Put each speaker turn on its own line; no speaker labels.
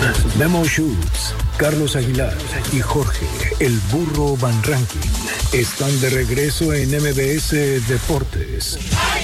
Memo Schutz, Carlos Aguilar y Jorge El Burro Van Rankin están de regreso en MBS Deportes.